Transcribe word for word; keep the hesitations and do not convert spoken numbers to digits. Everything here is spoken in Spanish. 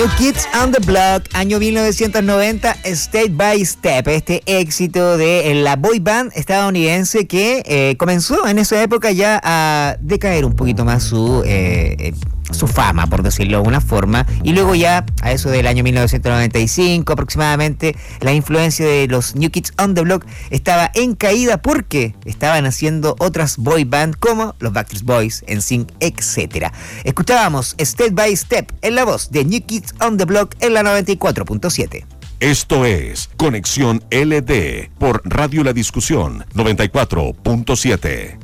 New Kids on the Block, año mil novecientos noventa, Step by Step, este éxito de la boy band estadounidense que eh, comenzó en esa época ya a decaer un poquito más su eh, eh, su fama, por decirlo de alguna forma, y luego ya a eso del año mil novecientos noventa y cinco aproximadamente, la influencia de los New Kids on the Block estaba en caída porque estaban haciendo otras boy band como los Backstreet Boys, N Sync, etcétera. Escuchábamos Step by Step en la voz de New Kids on the Block en la noventa y cuatro punto siete. Esto es Conexión L D por Radio La Discusión noventa y cuatro punto siete.